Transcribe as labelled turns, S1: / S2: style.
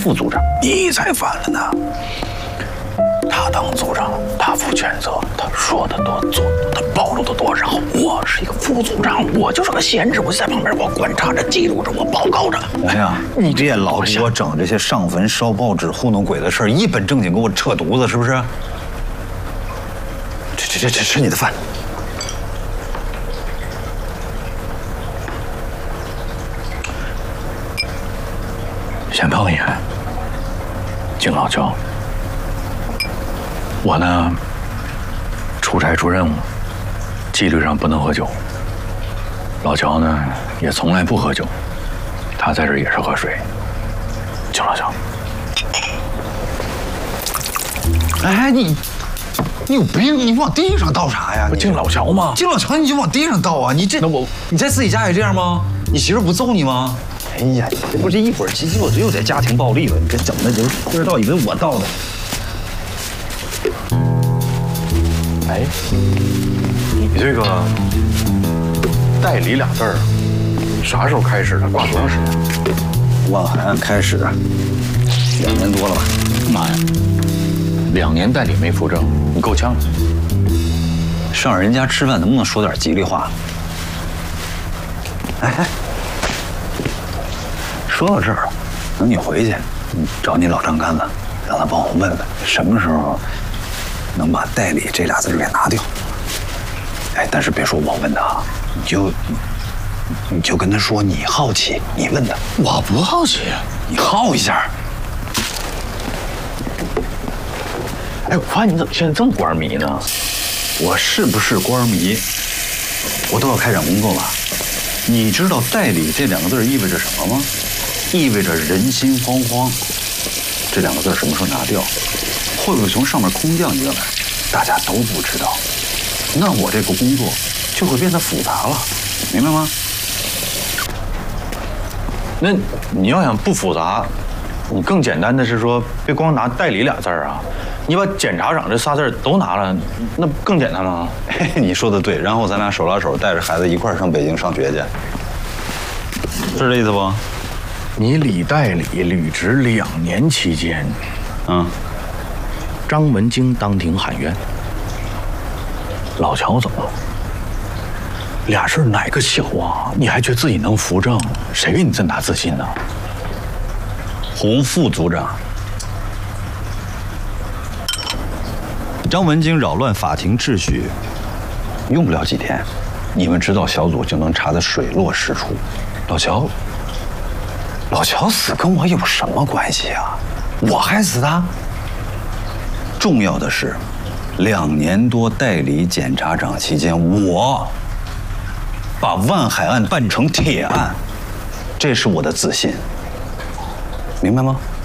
S1: 副组长，你才反了呢。他当组长，他负全责，他说的多，做的多，他暴露的多。然后我是一个副组长，我就是个闲职，我就在旁边，我观察着、记录着，我报告着。
S2: 哎呀，你别老给我整这些上坟烧报纸、糊弄鬼的事儿，一本正经给我扯犊子，是不是？这吃你的饭。
S1: 先碰一下，敬老乔。我呢，出差出任务，纪律上不能喝酒。老乔呢，也从来不喝酒，他在这儿也是喝水。敬老乔。
S2: 哎，你有病！你往地上倒啥呀？
S1: 不敬老乔吗？
S2: 敬老乔你就往地上倒啊！你在自己家也这样吗？你媳妇不揍你吗？哎呀，这不是一会儿急救又在家庭暴力了？你这整的就是不知道以为我倒的。
S1: 哎，你这个代理俩字儿，啥时候开始的？挂多长时间？
S2: 万海案开始2年多了吧？
S1: 妈呀，2年代理没扶正，你够呛。
S2: 上人家吃饭能不能说点吉利话？哎，说到这儿了，等你回去，你找你老张干子，让他帮我问问什么时候能把代理这俩字给拿掉。哎，但是别说我问的啊，你就跟他说你好奇，你问的。
S1: 我不好奇，
S2: 你好一下。
S1: 哎，我发现你怎么现在这么官迷呢？
S2: 我是不是官迷，我都要开展工作了。你知道代理这2个字意味着什么吗？意味着人心惶惶。这2个字什么时候拿掉？会不会从上面空降一个来？大家都不知道。那我这个工作就会变得复杂了，明白吗？
S1: 那你要想不复杂，你更简单的是说，别光拿代理俩字儿啊，你把检察长这仨字都拿了，那不更简单吗？
S2: 嘿，你说的对。然后咱俩手拉手带着孩子一块儿上北京上学去，是这意思不？
S1: 你理代理履职2年期间，张文京当庭喊冤，老乔怎么了？俩事儿哪个小啊？你还觉得自己能扶正？谁给你这么大自信呢？
S2: 洪副组长，张文京扰乱法庭秩序，用不了几天，你们指导小组就能查得水落石出。老乔死跟我有什么关系啊？我害死他？重要的是，2年多代理检察长期间，我把万海案办成铁案，这是我的自信，明白吗？